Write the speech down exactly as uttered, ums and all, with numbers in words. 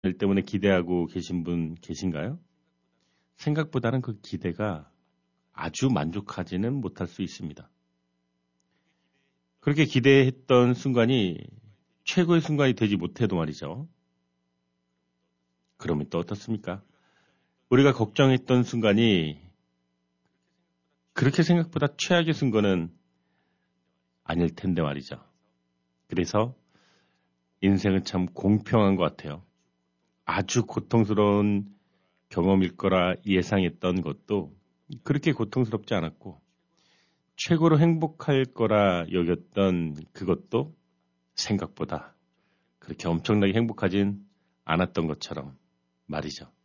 일 때문에 기대하고 계신 분 계신가요? 생각보다는 그 기대가 아주 만족하지는 못할 수 있습니다. 그렇게 기대했던 순간이 최고의 순간이 되지 못해도 말이죠. 그러면 또 어떻습니까? 우리가 걱정했던 순간이 그렇게 생각보다 최악의 순간은 아닐 텐데 말이죠. 그래서 인생은 참 공평한 것 같아요. 아주 고통스러운 경험일 거라 예상했던 것도 그렇게 고통스럽지 않았고 최고로 행복할 거라 여겼던 그것도 생각보다 그렇게 엄청나게 행복하진 않았던 것처럼 말이죠.